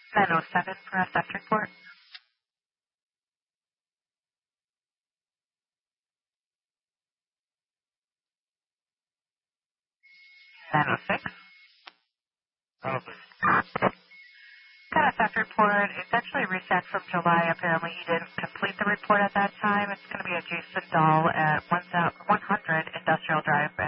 907 for a theft report. 906. Got a theft report. It's actually reset from July. Apparently you didn't complete the report at that time. It's going to be a Jason Dahl at 100 Industrial Drive.